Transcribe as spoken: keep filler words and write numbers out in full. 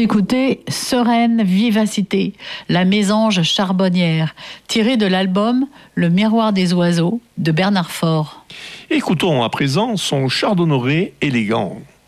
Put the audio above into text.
d'écouter Sereine Vivacité, la mésange charbonnière, tirée de l'album Le Miroir des oiseaux de Bernard Faure. Écoutons à présent son chardonneret élégant.